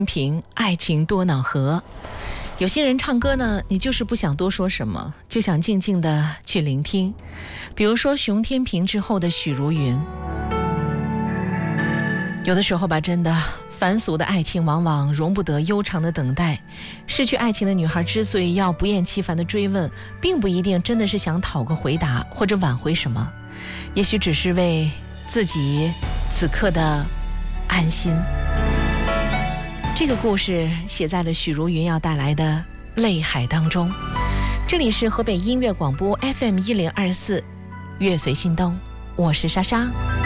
评爱情多恼河。有些人唱歌呢，你就是不想多说什么，就想静静的去聆听。比如说熊天平之后的许茹芸。有的时候吧，真的凡俗的爱情往往容不得悠长的等待。失去爱情的女孩之所以要不厌其烦的追问，并不一定真的是想讨个回答或者挽回什么，也许只是为自己此刻的安心。这个故事写在了许茹芸要带来的泪海当中。这里是河北音乐广播 FM1024，乐随心动，我是莎莎。